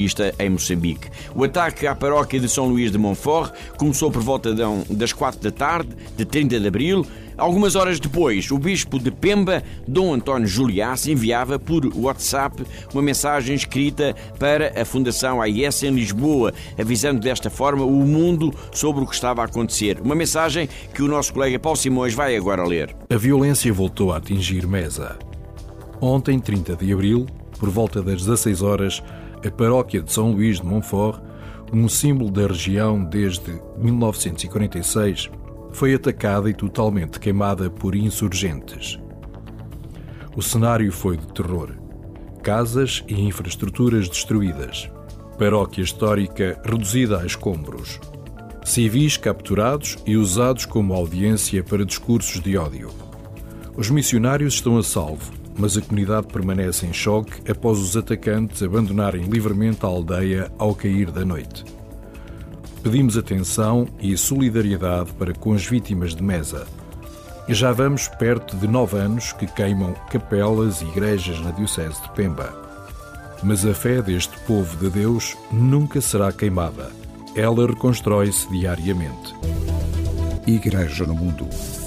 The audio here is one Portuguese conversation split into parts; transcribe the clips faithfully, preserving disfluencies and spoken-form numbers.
em Moçambique. O ataque à paróquia de São Luís de Montfort começou por volta das quatro da tarde de trinta de abril. Algumas horas depois, o bispo de Pemba, Dom António Juliás, enviava por WhatsApp uma mensagem escrita para a Fundação A I S em Lisboa, avisando desta forma o mundo sobre o que estava a acontecer. Uma mensagem que o nosso colega Paulo Simões vai agora ler. A violência voltou a atingir Mesa. Ontem, trinta de abril, por volta das dezasseis horas, a paróquia de São Luís de Montfort, um símbolo da região desde mil novecentos e quarenta e seis, foi atacada e totalmente queimada por insurgentes. O cenário foi de terror. Casas e infraestruturas destruídas. Paróquia histórica reduzida a escombros. Civis capturados e usados como audiência para discursos de ódio. Os missionários estão a salvo, mas a comunidade permanece em choque após os atacantes abandonarem livremente a aldeia ao cair da noite. Pedimos atenção e solidariedade para com as vítimas de Mesa. Já vamos perto de nove anos que queimam capelas e igrejas na diocese de Pemba. Mas a fé deste povo de Deus nunca será queimada. Ela reconstrói-se diariamente. Igreja no Mundo.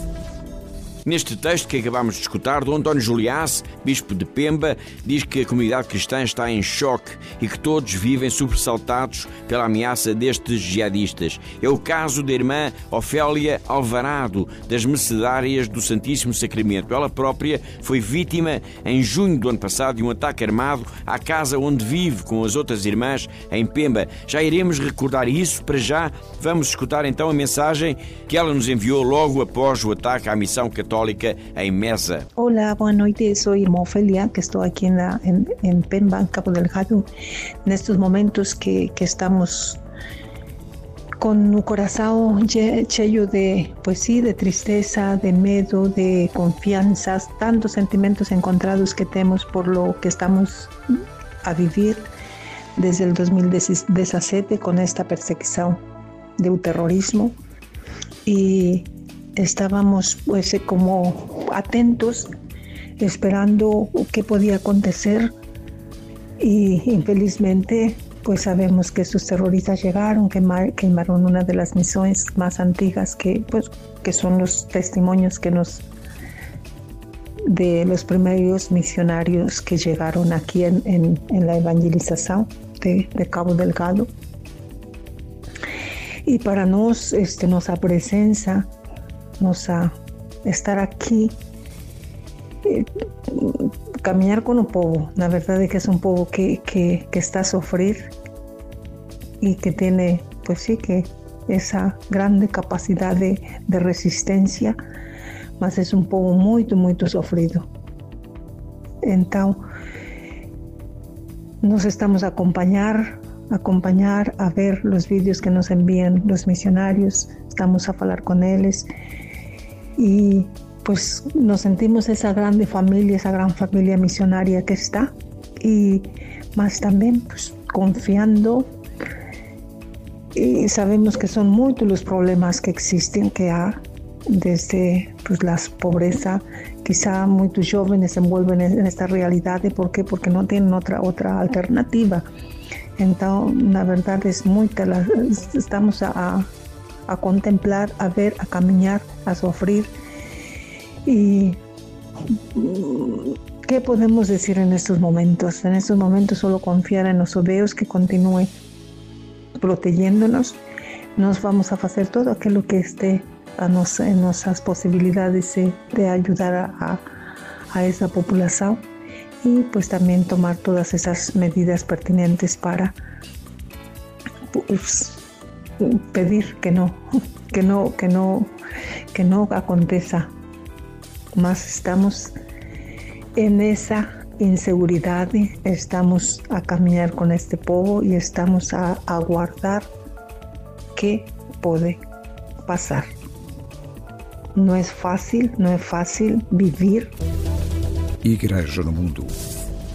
Neste texto que acabámos de escutar, Dom António Juliás, bispo de Pemba, diz que a comunidade cristã está em choque e que todos vivem sobressaltados pela ameaça destes jihadistas. É o caso da irmã Ofélia Alvarado, das Mercedárias do Santíssimo Sacramento. Ela própria foi vítima, em junho do ano passado, de um ataque armado à casa onde vive com as outras irmãs, em Pemba. Já iremos recordar isso. Para já, vamos escutar então a mensagem que ela nos enviou logo após o ataque à missão católica en Mesa. Hola, buenas noches. Soy Irma Ofelia, que estoy aquí en, la, en, en Pemba, en Cabo Delgado, en estos momentos que, que estamos con un corazón lleno de, pues sí, de tristeza, de miedo, de confianzas, tantos sentimientos encontrados que tenemos por lo que estamos a vivir desde el dos mil diecisiete con esta persecución del terrorismo. Y estábamos pues como atentos, esperando qué podía acontecer, y infelizmente pues sabemos que estos terroristas llegaron, quemaron una de las misiones más antiguas, que pues que son los testimonios que nos de los primeros misionarios que llegaron aquí en, en, en la evangelización de, de Cabo Delgado. Y para nos, este, nuestra presencia, Nossa, estar aqui, eh, caminhar com o povo. Na verdade que é um povo que, que, que está a sofrer e que tem, pues sí, que essa grande capacidade de resistência, mas é um povo muito, muito sofrido. Então, nós estamos a acompanhar, acompanhar, a ver os vídeos que nos envían os missionários, estamos a falar com eles. Y pues nos sentimos esa grande familia, esa gran familia misionaria que está, y más también pues confiando, y sabemos que son muchos los problemas que existen, que hay desde pues la pobreza. Quizá muchos jóvenes se envuelven en esta realidad. ¿Por qué? Porque no tienen otra, otra alternativa. Entonces la verdad es muy, estamos a a contemplar, a ver, a caminar, a sufrir. ¿Y qué podemos decir en estos momentos? En estos momentos solo confiar en los Dios que continúe protegiéndonos. Nos vamos a hacer todo aquello que esté a nos, en nuestras posibilidades de, de ayudar a, a, a esa población, y pues también tomar todas esas medidas pertinentes para pues, pedir que no, que no, que no, que no acontezca más. Estamos en esa inseguridad, estamos a caminar con este pueblo y estamos a aguardar qué puede pasar. No es fácil, no es fácil vivir. Igreja no Mundo.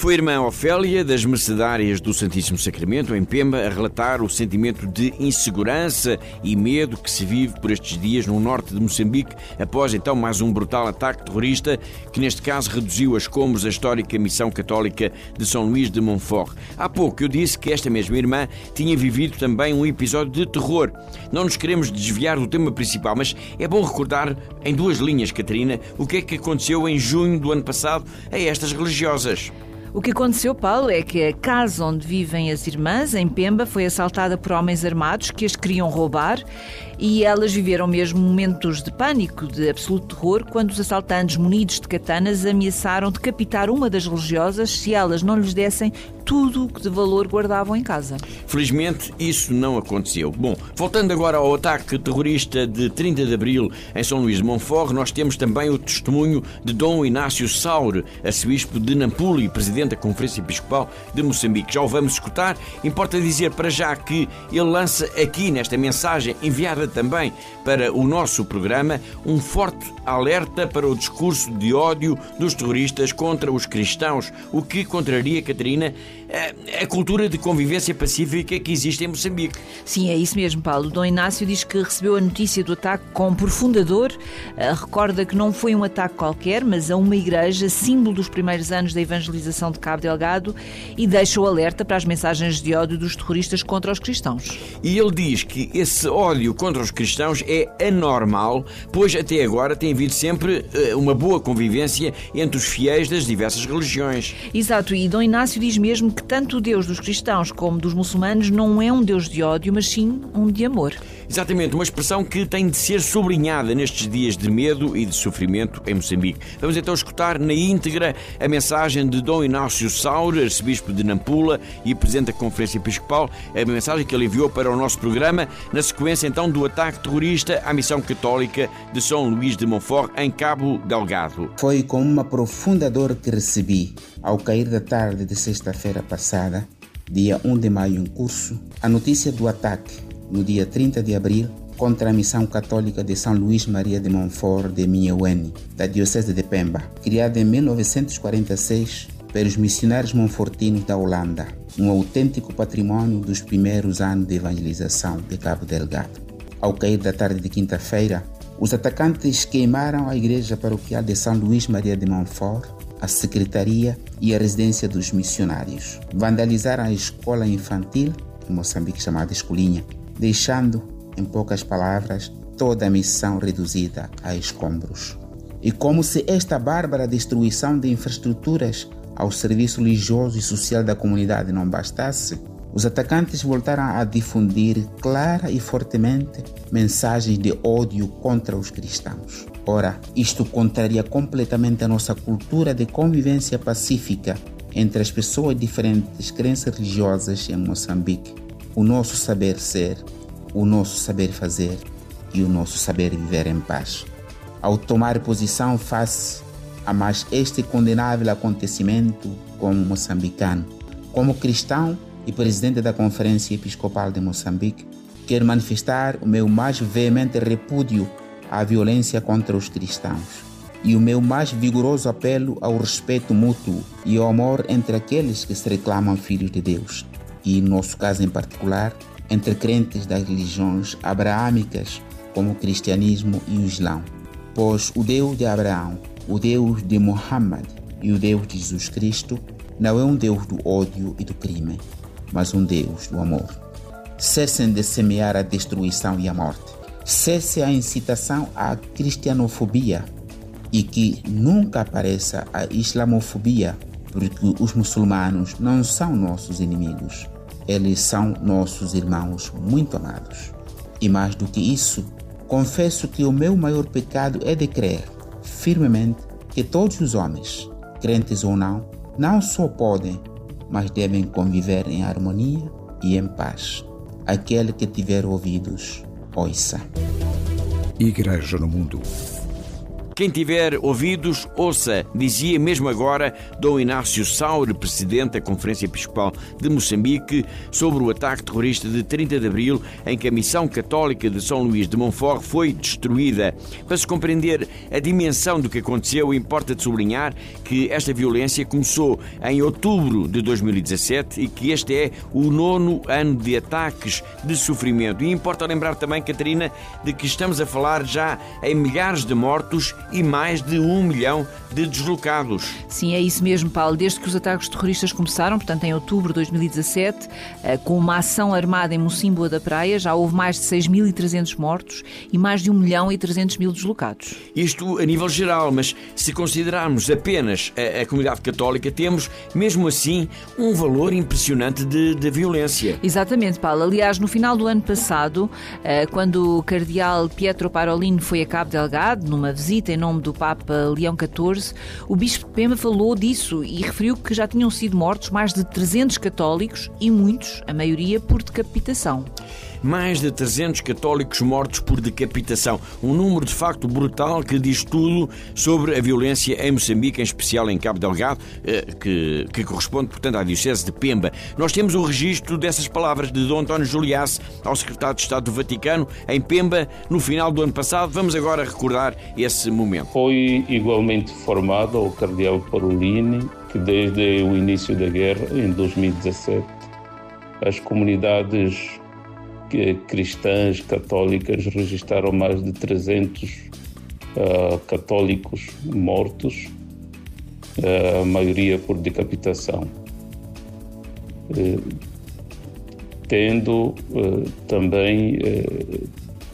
Foi a irmã Ofélia, das Mercedárias do Santíssimo Sacramento, em Pemba, a relatar o sentimento de insegurança e medo que se vive por estes dias no norte de Moçambique, após então mais um brutal ataque terrorista, que neste caso reduziu a escombros a histórica missão católica de São Luís de Montfort. Há pouco eu disse que esta mesma irmã tinha vivido também um episódio de terror. Não nos queremos desviar do tema principal, mas é bom recordar em duas linhas, Catarina, o que é que aconteceu em junho do ano passado a estas religiosas. O que aconteceu, Paulo, é que a casa onde vivem as irmãs, em Pemba, foi assaltada por homens armados que as queriam roubar e elas viveram mesmo momentos de pânico, de absoluto terror, quando os assaltantes munidos de katanas ameaçaram decapitar uma das religiosas se elas não lhes dessem tudo o que de valor guardavam em casa. Felizmente, isso não aconteceu. Bom, voltando agora ao ataque terrorista de trinta de abril em São Luís de Montfort, nós temos também o testemunho de Dom Inácio Saure, arcebispo de Nampula e presidente da Conferência Episcopal de Moçambique. Já o vamos escutar. Importa dizer para já que ele lança aqui, nesta mensagem enviada também para o nosso programa, um forte alerta para o discurso de ódio dos terroristas contra os cristãos, o que contraria, Catarina, a, a cultura de convivência pacífica que existe em Moçambique. Sim, é isso mesmo, Paulo. Dom Inácio diz que recebeu a notícia do ataque com profunda dor. Recorda que não foi um ataque qualquer, mas a uma igreja, símbolo dos primeiros anos da evangelização de Cabo Delgado, e deixa o alerta para as mensagens de ódio dos terroristas contra os cristãos. E ele diz que esse ódio contra os cristãos é anormal, pois até agora tem havido sempre uma boa convivência entre os fiéis das diversas religiões. Exato, e Dom Inácio diz mesmo que tanto o Deus dos cristãos como dos muçulmanos não é um Deus de ódio, mas sim um de amor. Exatamente, uma expressão que tem de ser sublinhada nestes dias de medo e de sofrimento em Moçambique. Vamos então escutar na íntegra a mensagem de Dom Inácio Saure, arcebispo de Nampula e presidente da Conferência Episcopal, a mensagem que ele enviou para o nosso programa, na sequência então do ataque terrorista à missão católica de São Luís de Montfort, em Cabo Delgado. Foi com uma profunda dor que recebi, ao cair da tarde de sexta-feira passada, dia primeiro de maio em curso, a notícia do ataque, no dia trinta de abril, contra a missão católica de São Luís Maria de Montfort de Minheuene, da Diocese de Pemba, criada em mil novecentos e quarenta e seis pelos missionários monfortinos da Holanda, um autêntico patrimônio dos primeiros anos de evangelização de Cabo Delgado. Ao cair da tarde de quinta-feira, os atacantes queimaram a igreja paroquial de São Luís Maria de Montfort, a secretaria e a residência dos missionários. Vandalizaram a escola infantil, em Moçambique chamada Escolinha, deixando, em poucas palavras, toda a missão reduzida a escombros. E como se esta bárbara destruição de infraestruturas ao serviço religioso e social da comunidade não bastasse, os atacantes voltaram a difundir clara e fortemente mensagens de ódio contra os cristãos. Ora, isto contraria completamente a nossa cultura de convivência pacífica entre as pessoas de diferentes crenças religiosas em Moçambique, o nosso saber ser, o nosso saber fazer e o nosso saber viver em paz. Ao tomar posição face a mais este condenável acontecimento como moçambicano, como cristão e presidente da Conferência Episcopal de Moçambique, quero manifestar o meu mais veemente repúdio à violência contra os cristãos e o meu mais vigoroso apelo ao respeito mútuo e ao amor entre aqueles que se reclamam filhos de Deus, e, no nosso caso em particular, entre crentes das religiões abraâmicas como o cristianismo e o islão. Pois o Deus de Abraão, o Deus de Muhammad e o Deus de Jesus Cristo não é um Deus do ódio e do crime, mas um Deus do amor. Cessem de semear a destruição e a morte. Cesse a incitação à cristianofobia e que nunca apareça a islamofobia, porque os muçulmanos não são nossos inimigos. Eles são nossos irmãos muito amados. E mais do que isso, confesso que o meu maior pecado é de crer firmemente que todos os homens, crentes ou não, não só podem, mas devem conviver em harmonia e em paz. Aquele que tiver ouvidos, ouça. Igreja no Mundo. Quem tiver ouvidos, ouça, dizia mesmo agora Dom Inácio Saure, presidente da Conferência Episcopal de Moçambique, sobre o ataque terrorista de trinta de abril, em que a missão católica de São Luís de Montfort foi destruída. Para se compreender a dimensão do que aconteceu, importa de sublinhar que esta violência começou em outubro de dois mil e dezassete e que este é o nono ano de ataques, de sofrimento. E importa lembrar também, Catarina, de que estamos a falar já em milhares de mortos e mais de um milhão de deslocados. Sim, é isso mesmo, Paulo. Desde que os ataques terroristas começaram, portanto em outubro de dois mil e dezassete, com uma ação armada em Mocímboa da Praia, já houve mais de seis mil e trezentos mortos e mais de um milhão e trezentos mil deslocados. Isto a nível geral, mas se considerarmos apenas a, a comunidade católica, temos, mesmo assim, um valor impressionante de, de violência. Exatamente, Paulo. Aliás, no final do ano passado, quando o cardeal Pietro Parolin foi a Cabo Delgado, numa visita em nome do Papa Leão catorze, o bispo de Pemba falou disso e referiu que já tinham sido mortos mais de trezentos católicos e muitos, a maioria, por decapitação. Mais de trezentos católicos mortos por decapitação. Um número de facto brutal que diz tudo sobre a violência em Moçambique, em especial em Cabo Delgado, que, que corresponde, portanto, à Diocese de Pemba. Nós temos o registro dessas palavras de Dom António Juliás ao secretário de Estado do Vaticano, em Pemba, no final do ano passado. Vamos agora recordar esse momento. Foi igualmente formado o cardeal Parolin, que desde o início da guerra, em dois mil e dezassete, as comunidades cristãs, católicas, registraram mais de trezentos uh, católicos mortos, uh, a maioria por decapitação. Uh, tendo uh, também uh,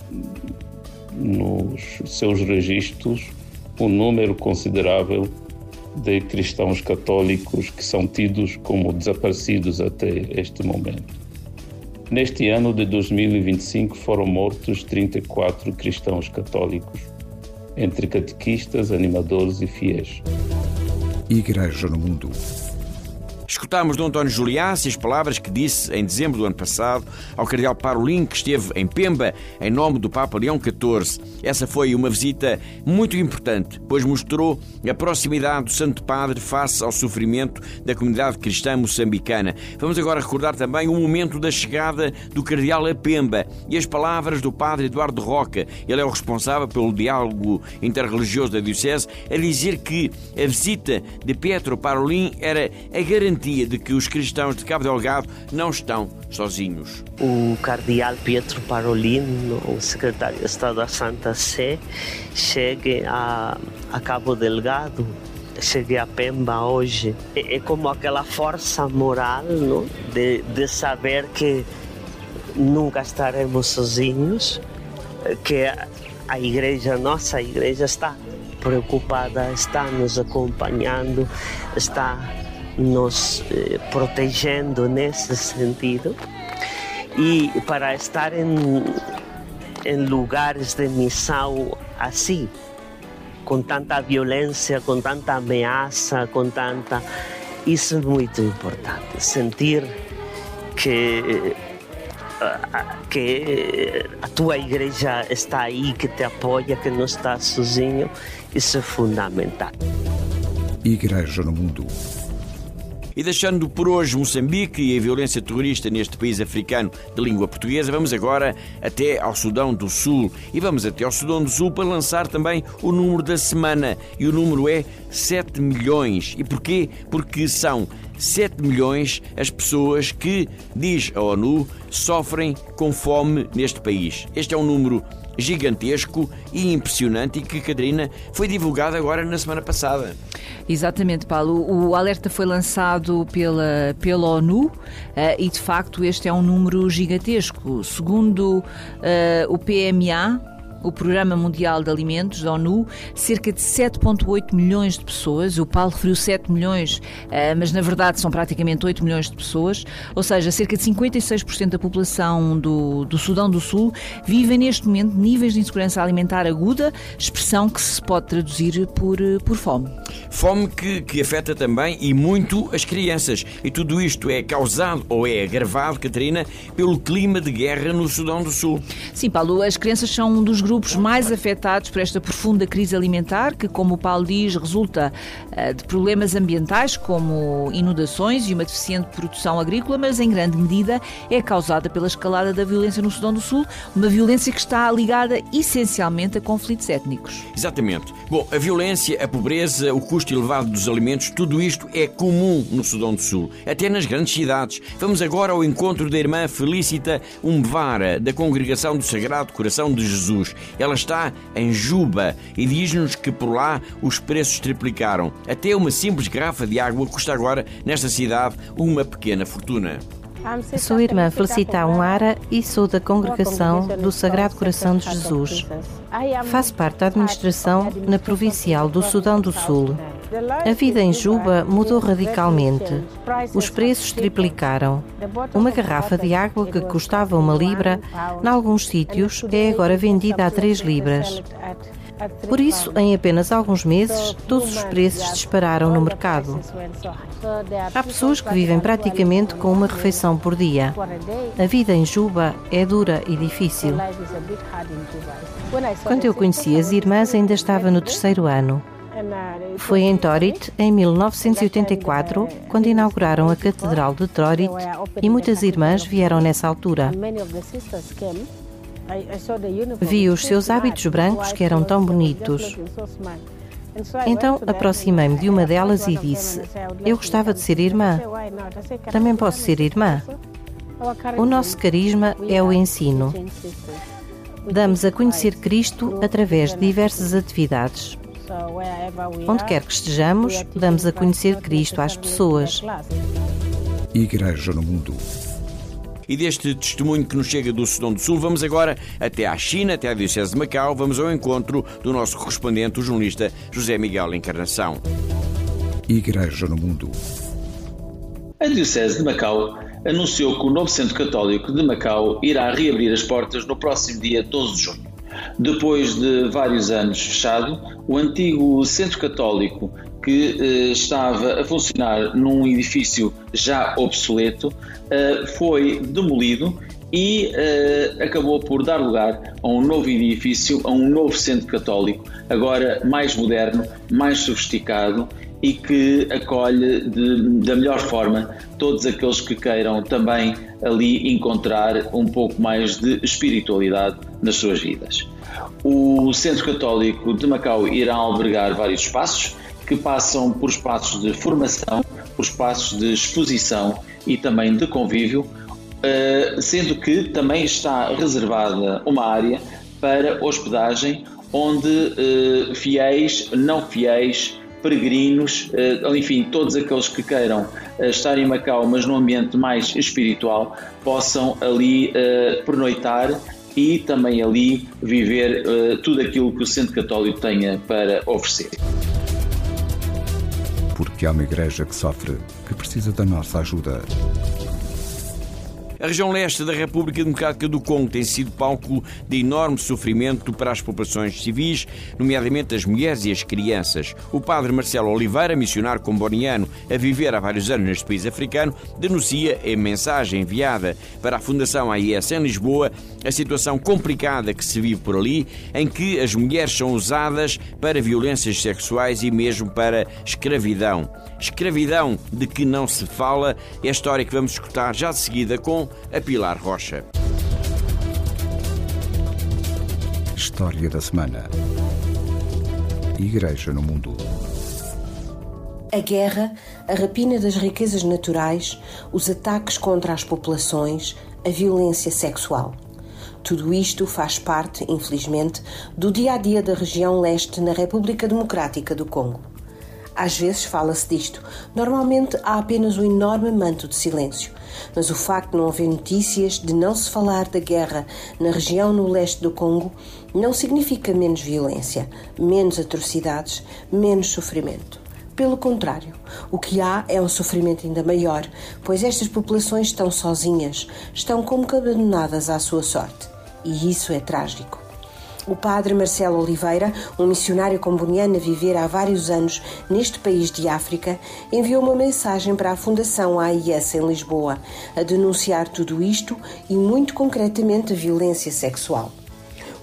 nos seus registros um número considerável de cristãos católicos que são tidos como desaparecidos até este momento. Neste ano de dois mil e vinte e cinco foram mortos trinta e quatro cristãos católicos, entre catequistas, animadores e fiéis. Igreja no Mundo. Escutámos Dom António Juliás e as palavras que disse em dezembro do ano passado ao cardeal Parolin, que esteve em Pemba em nome do Papa Leão catorze. Essa foi uma visita muito importante, pois mostrou a proximidade do Santo Padre face ao sofrimento da comunidade cristã moçambicana. Vamos agora recordar também o momento da chegada do cardeal a Pemba e as palavras do padre Eduardo Roca. Ele é o responsável pelo diálogo interreligioso da Diocese, a dizer que a visita de Pietro Parolin era a garantia de que os cristãos de Cabo Delgado não estão sozinhos. O cardeal Pietro Parolin, o secretário de Estado da Santa Sé, chegue a, a Cabo Delgado, chegue a Pemba hoje. É, é como aquela força moral, não? De, de saber que nunca estaremos sozinhos, que a igreja, nossa igreja, está preocupada, está nos acompanhando, está nos eh, protegendo nesse sentido. E para estar em, em lugares de missão assim, com tanta violência, com tanta ameaça, com tanta... Isso é muito importante, sentir que, que a tua igreja está aí, que te apoia, que não está sozinho. Isso é fundamental. Igreja no Mundo. E deixando por hoje Moçambique e a violência terrorista neste país africano de língua portuguesa, vamos agora até ao Sudão do Sul. E vamos até ao Sudão do Sul para lançar também o número da semana. E o número é sete milhões. E porquê? Porque são sete milhões as pessoas que, diz a ONU, sofrem com fome neste país. Este é um número gigantesco e impressionante e que, Catarina, foi divulgado agora na semana passada. Exatamente, Paulo. O alerta foi lançado pela, pela ONU uh, e, de facto, este é um número gigantesco. Segundo uh, o P M A, o Programa Mundial de Alimentos da ONU, cerca de sete vírgula oito milhões de pessoas, o Paulo referiu sete milhões, mas na verdade são praticamente oito milhões de pessoas, ou seja, cerca de cinquenta e seis por cento da população do, do Sudão do Sul vivem neste momento níveis de insegurança alimentar aguda, expressão que se pode traduzir por, por fome. Fome que, que afeta também e muito as crianças. E tudo isto é causado ou é agravado, Catarina, pelo clima de guerra no Sudão do Sul. Sim, Paulo, as crianças são um dos grupos mais afetados por esta profunda crise alimentar, que, como o Paulo diz, resulta de problemas ambientais como inundações e uma deficiente produção agrícola, mas em grande medida é causada pela escalada da violência no Sudão do Sul, uma violência que está ligada essencialmente a conflitos étnicos. Exatamente. Bom, a violência, a pobreza, o custo elevado dos alimentos, tudo isto é comum no Sudão do Sul, até nas grandes cidades. Vamos agora ao encontro da irmã Felicita Umbvara, da Congregação do Sagrado Coração de Jesus. Ela está em Juba e diz-nos que por lá os preços triplicaram. Até uma simples garrafa de água custa agora, nesta cidade, uma pequena fortuna. Sou irmã Felicita Umbvara e sou da Congregação do Sagrado Coração de Jesus. Faço parte da administração na Provincial do Sudão do Sul. A vida em Juba mudou radicalmente. Os preços triplicaram. Uma garrafa de água que custava uma libra, em alguns sítios, é agora vendida a três libras. Por isso, em apenas alguns meses, todos os preços dispararam no mercado. Há pessoas que vivem praticamente com uma refeição por dia. A vida em Juba é dura e difícil. Quando eu conheci as irmãs, ainda estava no terceiro ano. Foi em Torit, em mil novecentos e oitenta e quatro, quando inauguraram a Catedral de Torit, e muitas irmãs vieram nessa altura. Vi os seus hábitos brancos que eram tão bonitos. Então aproximei-me de uma delas e disse: eu gostava de ser irmã. Também posso ser irmã? O nosso carisma é o ensino. Damos a conhecer Cristo através de diversas atividades. Onde quer que estejamos, damos a conhecer Cristo às pessoas. Igreja no Mundo. E deste testemunho que nos chega do Sudão do Sul, vamos agora até à China, até à Diocese de Macau. Vamos ao encontro do nosso correspondente, o jornalista José Miguel Encarnação. Igreja no Mundo. A Diocese de Macau anunciou que o novo Centro Católico de Macau irá reabrir as portas no próximo dia doze de junho. Depois de vários anos fechado, o antigo Centro Católico, que eh, estava a funcionar num edifício já obsoleto, eh, foi demolido e eh, acabou por dar lugar a um novo edifício, a um novo Centro Católico, agora mais moderno, mais sofisticado e que acolhe de, da melhor forma todos aqueles que queiram também ali encontrar um pouco mais de espiritualidade nas suas vidas. O Centro Católico de Macau irá albergar vários espaços que passam por espaços de formação, por espaços de exposição e também de convívio, sendo que também está reservada uma área para hospedagem onde fiéis, não fiéis, peregrinos, enfim, todos aqueles que queiram estar em Macau, mas num ambiente mais espiritual, possam ali pernoitar e também ali viver tudo aquilo que o Centro Católico tenha para oferecer. Porque há uma igreja que sofre, que precisa da nossa ajuda. A região leste da República Democrática do Congo tem sido palco de enorme sofrimento para as populações civis, nomeadamente as mulheres e as crianças. O padre Marcelo Oliveira, missionário comboniano a viver há vários anos neste país africano, denuncia em mensagem enviada para a Fundação A I S em Lisboa a situação complicada que se vive por ali, em que as mulheres são usadas para violências sexuais e mesmo para escravidão. Escravidão de que não se fala é a história que vamos escutar já de seguida com a Pilar Rocha. História da semana. Igreja no Mundo. A guerra, a rapina das riquezas naturais, os ataques contra as populações, a violência sexual. Tudo isto faz parte, infelizmente, do dia-a-dia da região leste na República Democrática do Congo. Às vezes fala-se disto. Normalmente há apenas um enorme manto de silêncio. Mas o facto de não haver notícias, de não se falar da guerra na região no leste do Congo, não significa menos violência, menos atrocidades, menos sofrimento. Pelo contrário, o que há é um sofrimento ainda maior, pois estas populações estão sozinhas, estão como que abandonadas à sua sorte. E isso é trágico. O padre Marcelo Oliveira, um missionário comboniano a viver há vários anos neste país de África, enviou uma mensagem para a Fundação A I S em Lisboa, a denunciar tudo isto e, muito concretamente, a violência sexual.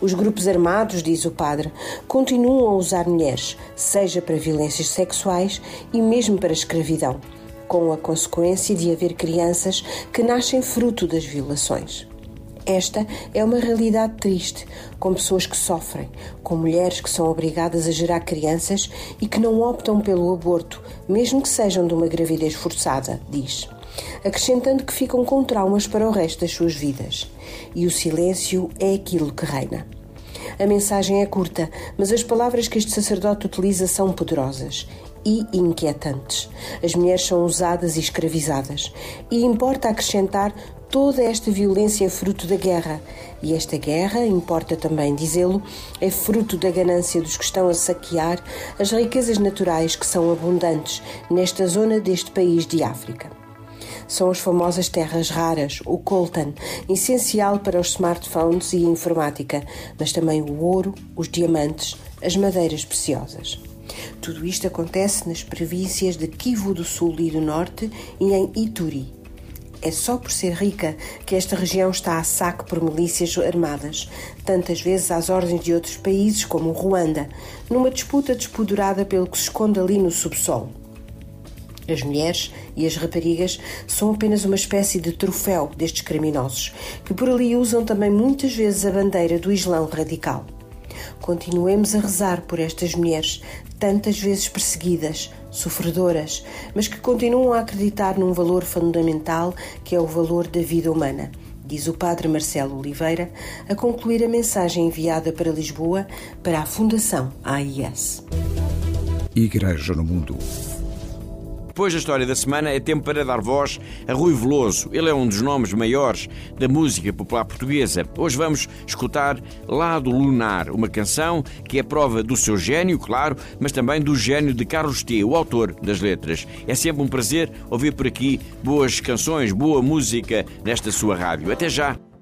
Os grupos armados, diz o padre, continuam a usar mulheres, seja para violências sexuais e mesmo para escravidão, com a consequência de haver crianças que nascem fruto das violações. Esta é uma realidade triste, com pessoas que sofrem, com mulheres que são obrigadas a gerar crianças e que não optam pelo aborto, mesmo que sejam de uma gravidez forçada, diz, acrescentando que ficam com traumas para o resto das suas vidas. E o silêncio é aquilo que reina. A mensagem é curta, mas as palavras que este sacerdote utiliza são poderosas e inquietantes. As mulheres são usadas e escravizadas. E importa acrescentar toda esta violência é fruto da guerra. E esta guerra, importa também dizê-lo, é fruto da ganância dos que estão a saquear as riquezas naturais que são abundantes nesta zona deste país de África. São as famosas terras raras, o coltan, essencial para os smartphones e a informática, mas também o ouro, os diamantes, as madeiras preciosas. Tudo isto acontece nas províncias de Kivu do Sul e do Norte e em Ituri. É só por ser rica que esta região está a saque por milícias armadas, tantas vezes às ordens de outros países como o Ruanda, numa disputa despoderada pelo que se esconde ali no subsolo. As mulheres e as raparigas são apenas uma espécie de troféu destes criminosos, que por ali usam também muitas vezes a bandeira do Islão radical. Continuemos a rezar por estas mulheres, tantas vezes perseguidas, sofredoras, mas que continuam a acreditar num valor fundamental que é o valor da vida humana, diz o padre Marcelo Oliveira, a concluir a mensagem enviada para Lisboa para a Fundação A I S. Igreja no Mundo. Depois da história da semana, é tempo para dar voz a Rui Veloso. Ele é um dos nomes maiores da música popular portuguesa. Hoje vamos escutar Lado Lunar, uma canção que é prova do seu gênio, claro, mas também do gênio de Carlos T., o autor das letras. É sempre um prazer ouvir por aqui boas canções, boa música nesta sua rádio. Até já!